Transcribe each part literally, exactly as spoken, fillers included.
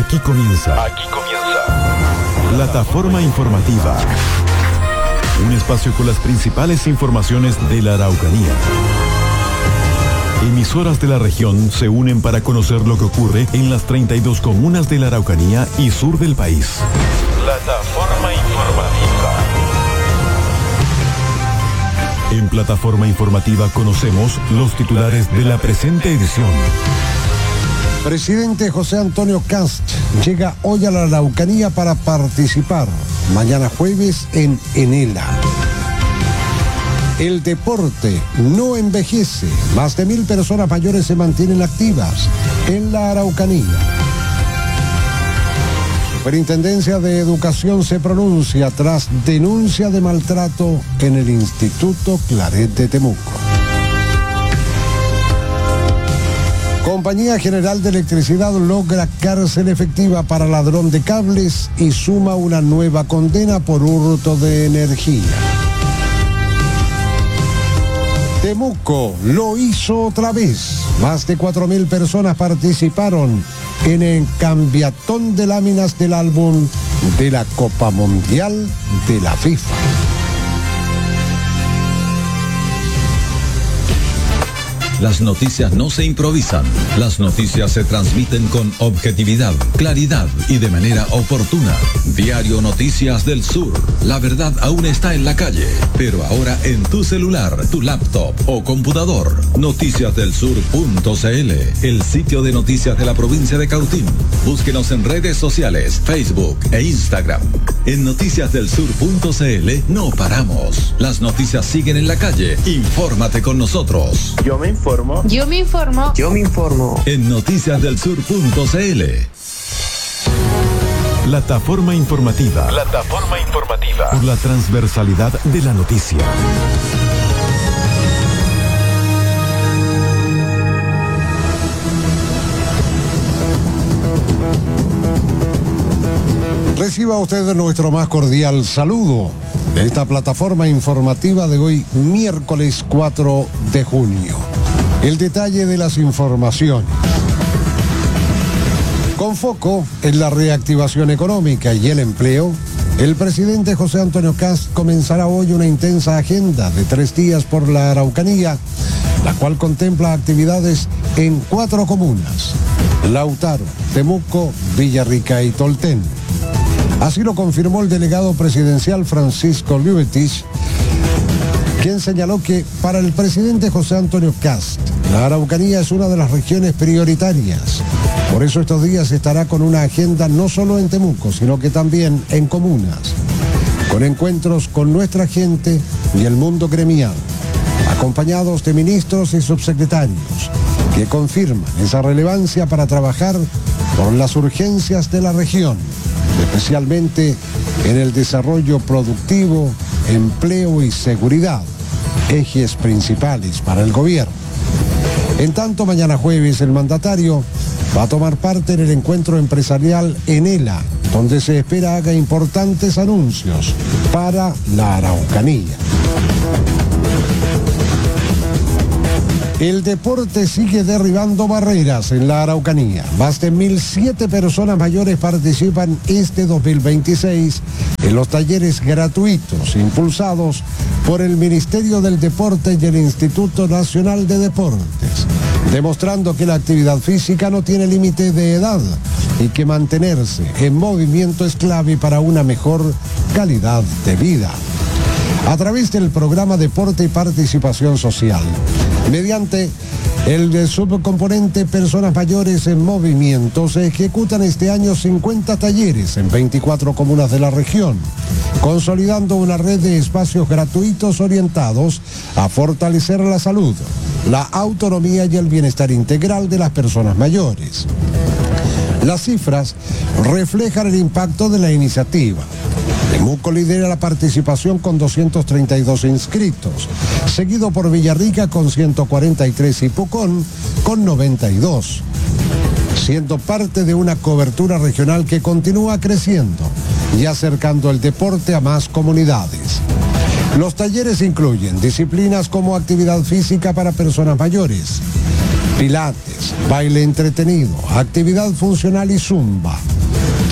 Aquí comienza. Aquí comienza. Plataforma informativa. Un espacio con las principales informaciones de la Araucanía. Emisoras de la región se unen para conocer lo que ocurre en las treinta y dos comunas de la Araucanía y sur del país. Plataforma informativa. En Plataforma informativa conocemos los titulares de la presente edición. Presidente José Antonio Kast llega hoy a la Araucanía para participar mañana jueves en Enela. El deporte no envejece. Más de mil personas mayores se mantienen activas en la Araucanía. Superintendencia de Educación se pronuncia tras denuncia de maltrato en el Instituto Claret de Temuco. Compañía General de Electricidad logra cárcel efectiva para ladrón de cables y suma una nueva condena por hurto de energía. Temuco lo hizo otra vez. Más de cuatro mil personas participaron en el cambiatón de láminas del álbum de la Copa Mundial de la FIFA. Las noticias no se improvisan. Las noticias se transmiten con objetividad, claridad y de manera oportuna. Diario Noticias del Sur. La verdad aún está en la calle, pero ahora en tu celular, tu laptop o computador. noticias del sur punto c l, el sitio de noticias de la provincia de Cautín. Búsquenos en redes sociales, Facebook e Instagram. En noticias del sur punto c l no paramos. Las noticias siguen en la calle. Infórmate con nosotros. Yo me informo. Yo me informo. Yo me informo. En noticias del sur punto c l. Plataforma informativa. Plataforma informativa. Por la transversalidad de la noticia. Reciba usted nuestro más cordial saludo de esta plataforma informativa de hoy, miércoles cuatro de junio. El detalle de las informaciones. Con foco en la reactivación económica y el empleo, el presidente José Antonio Kast comenzará hoy una intensa agenda de tres días por la Araucanía, la cual contempla actividades en cuatro comunas: Lautaro, Temuco, Villarrica y Tolten. Así lo confirmó el delegado presidencial Francisco Liubetich, quien señaló que para el presidente José Antonio Kast, la Araucanía es una de las regiones prioritarias. Por eso estos días estará con una agenda no solo en Temuco, sino que también en comunas, con encuentros con nuestra gente y el mundo gremial, acompañados de ministros y subsecretarios, que confirman esa relevancia para trabajar por las urgencias de la región, especialmente en el desarrollo productivo, empleo y seguridad, ejes principales para el gobierno. En tanto, mañana jueves el mandatario va a tomar parte en el encuentro empresarial Enela, donde se espera haga importantes anuncios para la Araucanía. El deporte sigue derribando barreras en la Araucanía. Más de mil siete personas mayores participan este dos mil veintiséis en los talleres gratuitos impulsados por el Ministerio del Deporte y el Instituto Nacional de Deportes, demostrando que la actividad física no tiene límite de edad y que mantenerse en movimiento es clave para una mejor calidad de vida. A través del programa Deporte y Participación Social, mediante el subcomponente Personas Mayores en Movimiento, se ejecutan este año cincuenta talleres en veinticuatro comunas de la región, consolidando una red de espacios gratuitos orientados a fortalecer la salud, la autonomía y el bienestar integral de las personas mayores. Las cifras reflejan el impacto de la iniciativa. Temuco lidera la participación con doscientos treinta y dos inscritos, seguido por Villarrica con ciento cuarenta y tres y Pucón con noventa y dos, siendo parte de una cobertura regional que continúa creciendo y acercando el deporte a más comunidades. Los talleres incluyen disciplinas como actividad física para personas mayores, pilates, baile entretenido, actividad funcional y zumba,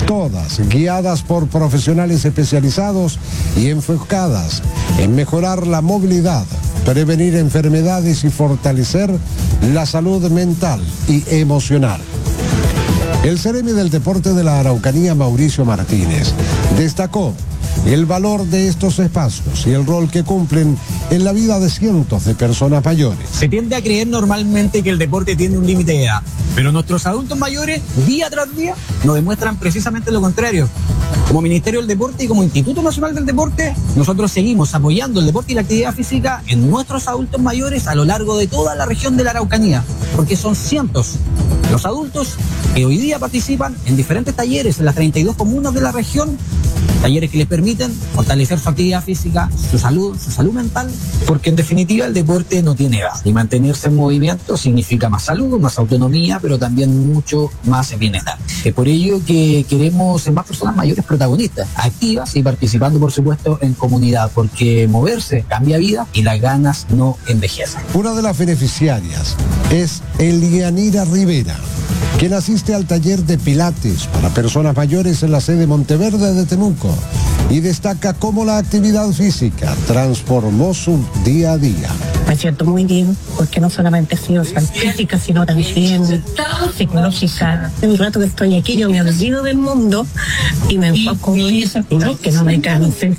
todas guiadas por profesionales especializados y enfocadas en mejorar la movilidad, prevenir enfermedades y fortalecer la salud mental y emocional. El Ceremi del Deporte de la Araucanía, Mauricio Martínez, destacó el valor de estos espacios y el rol que cumplen en la vida de cientos de personas mayores. Se tiende a creer normalmente que el deporte tiene un límite de edad, pero nuestros adultos mayores, día tras día, nos demuestran precisamente lo contrario. Como Ministerio del Deporte y como Instituto Nacional del Deporte, nosotros seguimos apoyando el deporte y la actividad física en nuestros adultos mayores a lo largo de toda la región de la Araucanía, porque son cientos los adultos que hoy día participan en diferentes talleres en las treinta y dos comunas de la región, talleres que les permiten fortalecer su actividad física, su salud, su salud mental, porque en definitiva el deporte no tiene edad y mantenerse en movimiento significa más salud, más autonomía, pero también mucho más bienestar. Es por ello que queremos más personas mayores protagonistas, activas y participando por supuesto en comunidad, porque moverse cambia vida y las ganas no envejecen. Una de las beneficiarias es Elianira Rivera, quien asiste al taller de Pilates para personas mayores en la sede Monteverde de Temuco y destaca cómo la actividad física transformó su día a día. Me siento muy bien porque no solamente he sido física, sino también psicológica. En el rato que estoy aquí yo me olvido del mundo y me enfoco en eso, que no me canse.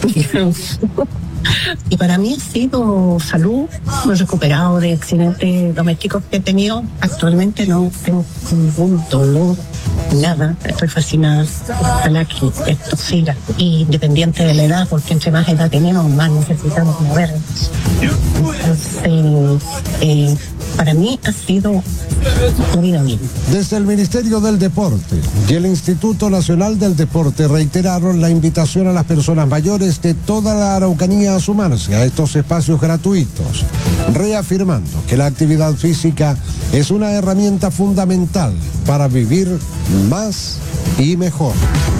Y para mí ha sido salud, me he recuperado de accidentes domésticos que he tenido. Actualmente no tengo ningún dolor, nada, estoy fascinada. Ojalá que esto siga, independiente de la edad, porque entre más edad tenemos, más necesitamos movernos. Entonces, eh, para mí ha sido una vida bien. Desde el Ministerio del Deporte y el Instituto Nacional del Deporte reiteraron la invitación a las personas mayores de toda la Araucanía a sumarse a estos espacios gratuitos, reafirmando que la actividad física es una herramienta fundamental para vivir más y mejor.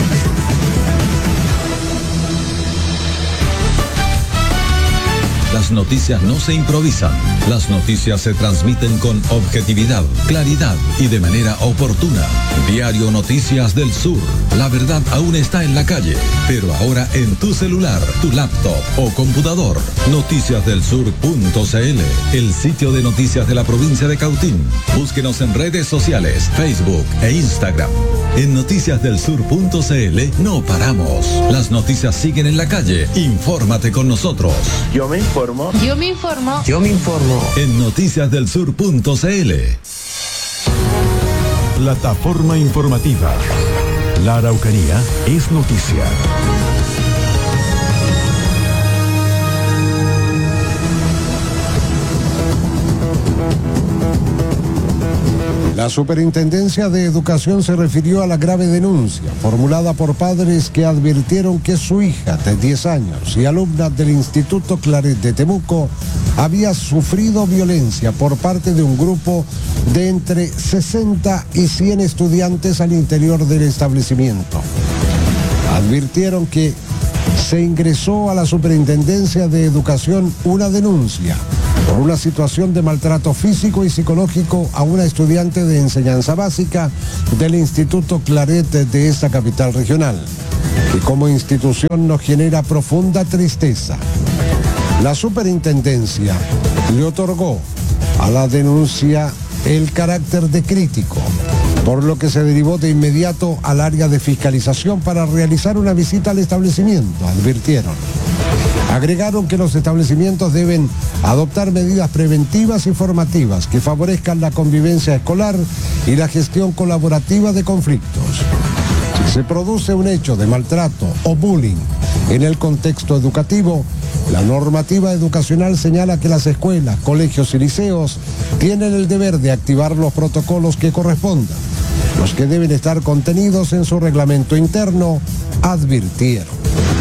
Las noticias no se improvisan, las noticias se transmiten con objetividad, claridad y de manera oportuna. Diario Noticias del Sur, la verdad aún está en la calle, pero ahora en tu celular, tu laptop o computador. noticias del sur punto c l, el sitio de noticias de la provincia de Cautín. Búsquenos en redes sociales, Facebook e Instagram. En noticias del sur punto c l no paramos. Las noticias siguen en la calle. Infórmate con nosotros. Yo me informo. Yo me informo. Yo me informo. En noticias del sur punto c l. Plataforma informativa. La Araucanía es noticia. La Superintendencia de Educación se refirió a la grave denuncia formulada por padres que advirtieron que su hija de diez años y alumna del Instituto Claret de Temuco había sufrido violencia por parte de un grupo de entre sesenta y cien estudiantes al interior del establecimiento. Advirtieron que se ingresó a la Superintendencia de Educación una denuncia por una situación de maltrato físico y psicológico a una estudiante de enseñanza básica del Instituto Claret de esta capital regional, que como institución nos genera profunda tristeza. La superintendencia le otorgó a la denuncia el carácter de crítico, por lo que se derivó de inmediato al área de fiscalización para realizar una visita al establecimiento, advirtieron. Agregaron que los establecimientos deben adoptar medidas preventivas y formativas que favorezcan la convivencia escolar y la gestión colaborativa de conflictos. Si se produce un hecho de maltrato o bullying en el contexto educativo, la normativa educacional señala que las escuelas, colegios y liceos tienen el deber de activar los protocolos que correspondan, los que deben estar contenidos en su reglamento interno, advirtieron.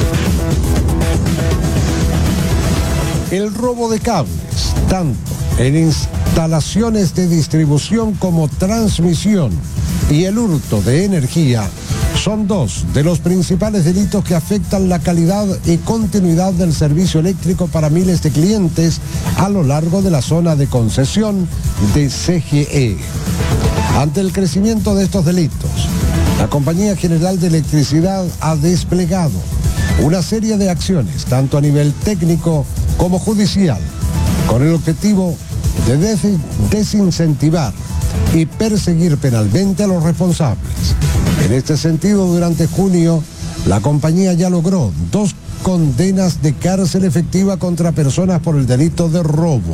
El robo de cables, tanto en instalaciones de distribución como transmisión, y el hurto de energía son dos de los principales delitos que afectan la calidad y continuidad del servicio eléctrico para miles de clientes a lo largo de la zona de concesión de C G E. Ante el crecimiento de estos delitos, La Compañía General de Electricidad ha desplegado una serie de acciones, tanto a nivel técnico como judicial, con el objetivo de des- desincentivar y perseguir penalmente a los responsables. En este sentido, durante junio, la compañía ya logró dos condenas de cárcel efectiva contra personas por el delito de robo.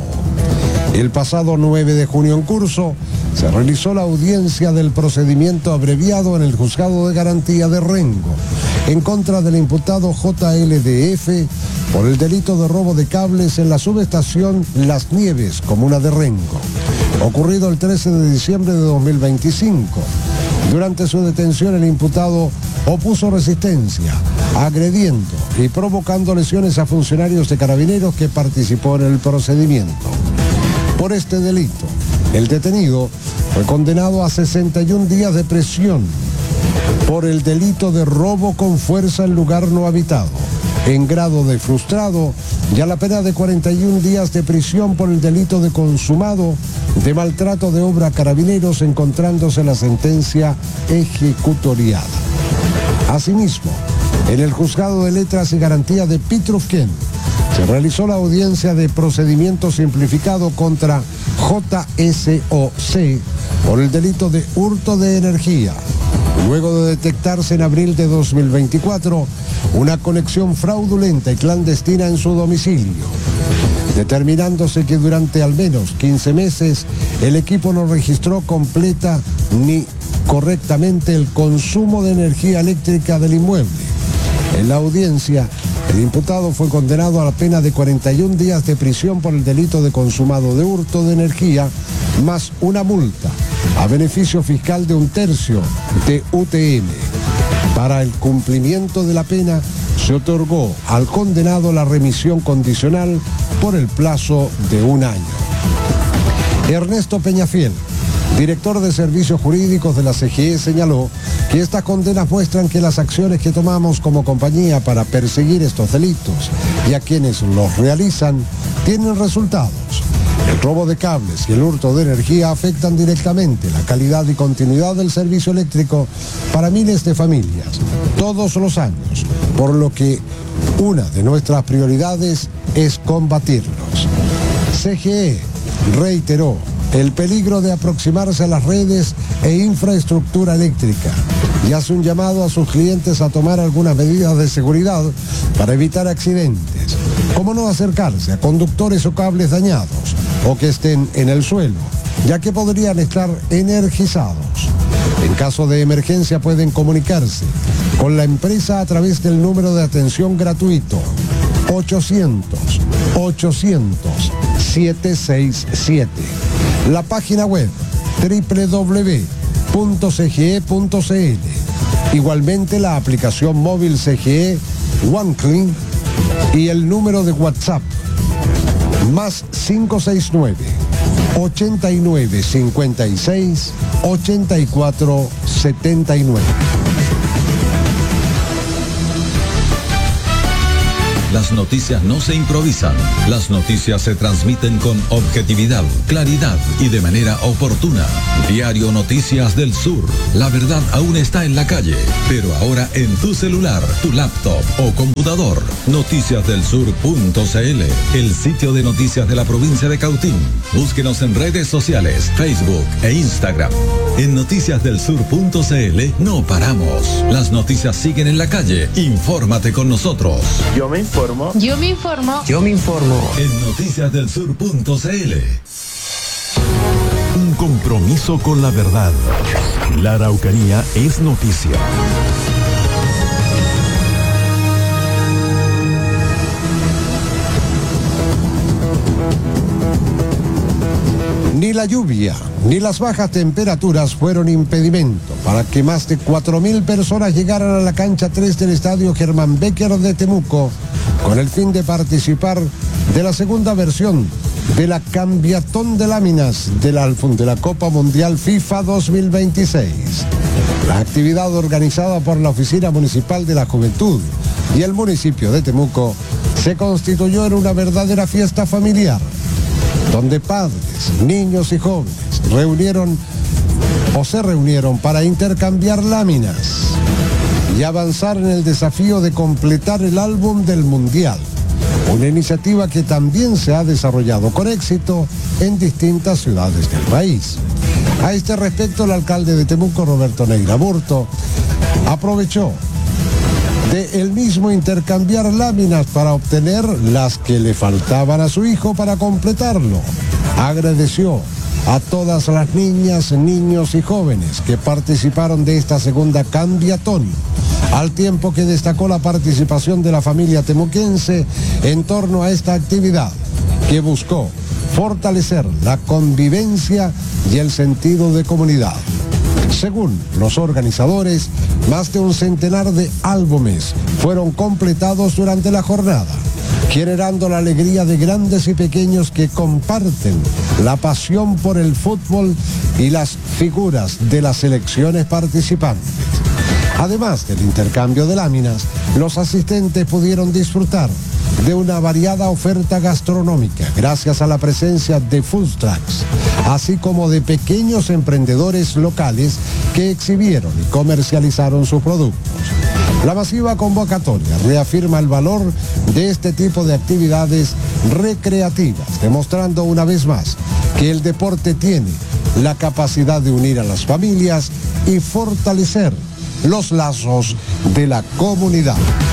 El pasado nueve de junio en curso, se realizó la audiencia del procedimiento abreviado en el Juzgado de Garantía de Rengo, en contra del imputado J L D F por el delito de robo de cables en la subestación Las Nieves, comuna de Rengo, ocurrido el trece de diciembre de dos mil veinticinco. Durante su detención, el imputado opuso resistencia, agrediendo y provocando lesiones a funcionarios de Carabineros que participó en el procedimiento. Por este delito, el detenido fue condenado a sesenta y un días de prisión por el delito de robo con fuerza en lugar no habitado. En grado de frustrado, ya la pena de cuarenta y un días de prisión por el delito de consumado de maltrato de obra a Carabineros, encontrándose la sentencia ejecutoriada. Asimismo, en el Juzgado de Letras y Garantías de Pitrufquén, se realizó la audiencia de procedimiento simplificado contra J S O C por el delito de hurto de energía, luego de detectarse en abril de dos mil veinticuatro una conexión fraudulenta y clandestina en su domicilio, determinándose que durante al menos quince meses el equipo no registró completa ni correctamente el consumo de energía eléctrica del inmueble. En la audiencia, el imputado fue condenado a la pena de cuarenta y un días de prisión por el delito de consumado de hurto de energía, más una multa a beneficio fiscal de un tercio de U T M. Para el cumplimiento de la pena, se otorgó al condenado la remisión condicional por el plazo de un año. Ernesto Peñafiel, director de Servicios Jurídicos de la C G E, señaló que estas condenas muestran que las acciones que tomamos como compañía para perseguir estos delitos y a quienes los realizan tienen resultados. El robo de cables y el hurto de energía afectan directamente la calidad y continuidad del servicio eléctrico para miles de familias todos los años, por lo que una de nuestras prioridades es combatirlos. C G E reiteró el peligro de aproximarse a las redes e infraestructura eléctrica y hace un llamado a sus clientes a tomar algunas medidas de seguridad para evitar accidentes, como no acercarse a conductores o cables dañados o que estén en el suelo, ya que podrían estar energizados. En caso de emergencia pueden comunicarse con la empresa a través del número de atención gratuito ochocientos, ochocientos, setecientos sesenta y siete. La página web doble u doble u doble u punto c g e punto c l. Igualmente la aplicación móvil C G E OneClean y el número de WhatsApp más cinco seis nueve, ochenta y nueve, cincuenta y seis, ochenta y cuatro, setenta y nueve. Las noticias no se improvisan, las noticias se transmiten con objetividad, claridad y de manera oportuna. Diario Noticias del Sur, la verdad aún está en la calle, pero ahora en tu celular, tu laptop o computador. noticias del sur punto c l, el sitio de noticias de la provincia de Cautín. Búsquenos en redes sociales, Facebook e Instagram. En noticias del sur punto c l no paramos. Las noticias siguen en la calle. Infórmate con nosotros. Yo me informo. Yo me informo. Yo me informo. En noticias del sur punto c l. Un compromiso con la verdad. La Araucanía es noticia. Ni la lluvia ni las bajas temperaturas fueron impedimento para que más de cuatro mil personas llegaran a la cancha tres del estadio Germán Becker de Temuco con el fin de participar de la segunda versión de la cambiatón de láminas de la, de la Copa Mundial FIFA dos mil veintiséis. La actividad organizada por la Oficina Municipal de la Juventud y el municipio de Temuco se constituyó en una verdadera fiesta familiar, donde padres, niños y jóvenes reunieron o se reunieron para intercambiar láminas y avanzar en el desafío de completar el álbum del Mundial, una iniciativa que también se ha desarrollado con éxito en distintas ciudades del país. A este respecto, el alcalde de Temuco, Roberto Neira Burto, aprovechó de él mismo intercambiar láminas para obtener las que le faltaban a su hijo para completarlo. Agradeció a todas las niñas, niños y jóvenes que participaron de esta segunda cambiatón, al tiempo que destacó la participación de la familia temuquense en torno a esta actividad, que buscó fortalecer la convivencia y el sentido de comunidad. Según los organizadores, más de un centenar de álbumes fueron completados durante la jornada, generando la alegría de grandes y pequeños que comparten la pasión por el fútbol y las figuras de las selecciones participantes. Además del intercambio de láminas, los asistentes pudieron disfrutar de una variada oferta gastronómica gracias a la presencia de food trucks, así como de pequeños emprendedores locales que exhibieron y comercializaron sus productos. La masiva convocatoria reafirma el valor de este tipo de actividades recreativas, demostrando una vez más que el deporte tiene la capacidad de unir a las familias y fortalecer los lazos de la comunidad.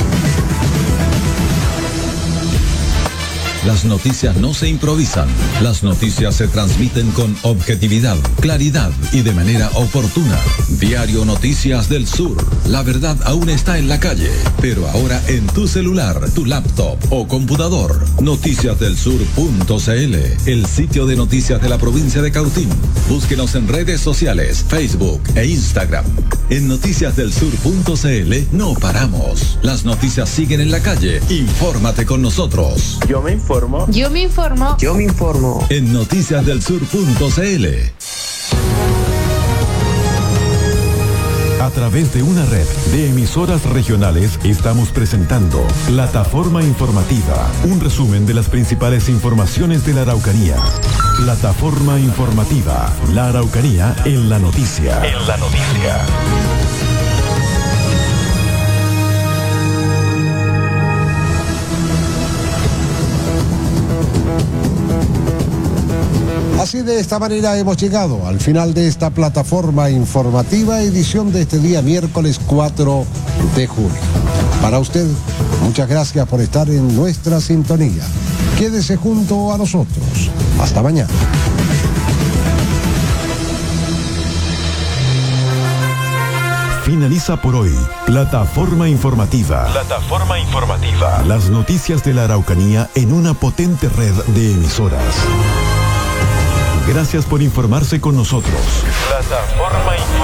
Las noticias no se improvisan, las noticias se transmiten con objetividad, claridad y de manera oportuna. Diario Noticias del Sur, la verdad aún está en la calle, pero ahora en tu celular, tu laptop o computador. noticias del sur punto c l, el sitio de noticias de la provincia de Cautín. Búsquenos en redes sociales, Facebook e Instagram. En noticias del sur punto c l no paramos. Las noticias siguen en la calle. Infórmate con nosotros. Yo me informo. Yo me informo. Yo me informo. En noticias del sur punto c l. A través de una red de emisoras regionales estamos presentando Plataforma Informativa, un resumen de las principales informaciones de la Araucanía. Plataforma Informativa, la Araucanía en la noticia. En la noticia. Así, de esta manera hemos llegado al final de esta plataforma informativa, edición de este día miércoles cuatro de junio. Para usted, muchas gracias por estar en nuestra sintonía. Quédese junto a nosotros. Hasta mañana. Finaliza por hoy Plataforma Informativa. Plataforma Informativa. Las noticias de la Araucanía en una potente red de emisoras. Gracias por informarse con nosotros. Plataforma Informativa.